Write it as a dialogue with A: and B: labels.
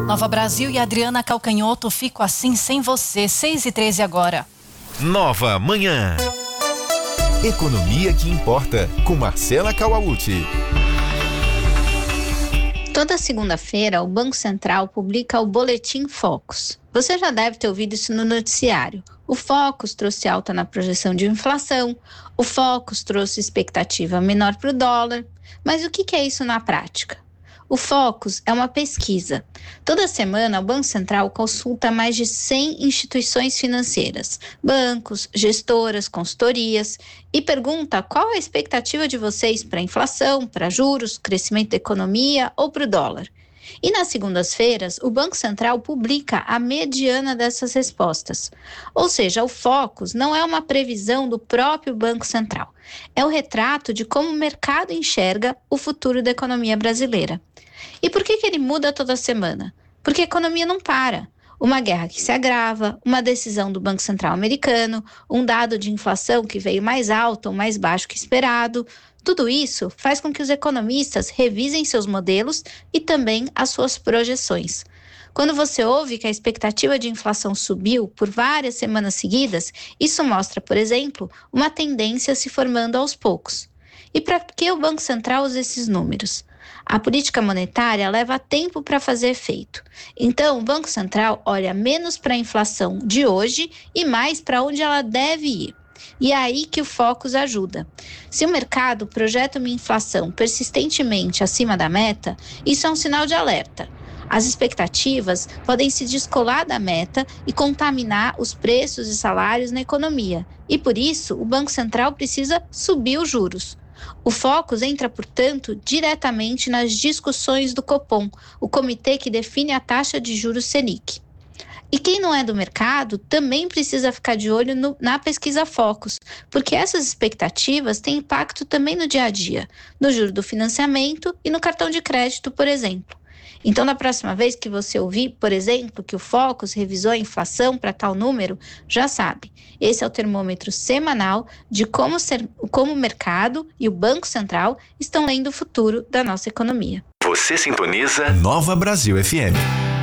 A: Nova Brasil e Adriana Calcanhoto, fico assim sem você. 6h13 agora.
B: Nova Manhã. Economia que importa, com Marcela Kawauchi.
C: Toda segunda-feira, o Banco Central publica o Boletim Focus. Você já deve ter ouvido isso no noticiário. O Focus trouxe alta na projeção de inflação, o Focus trouxe expectativa menor para o dólar. Mas o que é isso na prática? O Focus é uma pesquisa. Toda semana, o Banco Central consulta mais de 100 instituições financeiras, bancos, gestoras, consultorias, e pergunta qual a expectativa de vocês para a inflação, para juros, crescimento da economia ou para o dólar. E nas segundas-feiras, o Banco Central publica a mediana dessas respostas. Ou seja, o Focus não é uma previsão do próprio Banco Central. É o retrato de como o mercado enxerga o futuro da economia brasileira. E por que ele muda toda semana? Porque a economia não para. Uma guerra que se agrava, uma decisão do Banco Central americano, um dado de inflação que veio mais alto ou mais baixo que esperado. Tudo isso faz com que os economistas revisem seus modelos e também as suas projeções. Quando você ouve que a expectativa de inflação subiu por várias semanas seguidas, isso mostra, por exemplo, uma tendência se formando aos poucos. E para que o Banco Central usa esses números? A política monetária leva tempo para fazer efeito. Então, o Banco Central olha menos para a inflação de hoje e mais para onde ela deve ir. E é aí que o Focus ajuda. Se o mercado projeta uma inflação persistentemente acima da meta, isso é um sinal de alerta. As expectativas podem se descolar da meta e contaminar os preços e salários na economia. E por isso, o Banco Central precisa subir os juros. O Focus entra, portanto, diretamente nas discussões do Copom, o comitê que define a taxa de juros Selic. E quem não é do mercado também precisa ficar de olho na pesquisa Focus, porque essas expectativas têm impacto também no dia a dia, no juro do financiamento e no cartão de crédito, por exemplo. Então, na próxima vez que você ouvir, por exemplo, que o Focus revisou a inflação para tal número, já sabe, esse é o termômetro semanal de como o mercado e o Banco Central estão lendo o futuro da nossa economia.
B: Você sintoniza Nova Brasil FM.